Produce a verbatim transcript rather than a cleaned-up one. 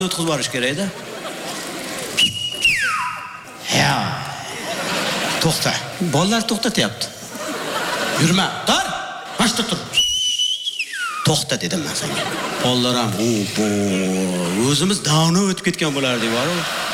o'tkazib borish kerak-da. Ya. To'xta. Bolalar to'xtatyapti. Yurma. Tur. Mashta tur. To'xta dedim men senga. Bolalar ham, "O, bu o'zimiz davno o'tib ketgan bo'lardik, bor-ku."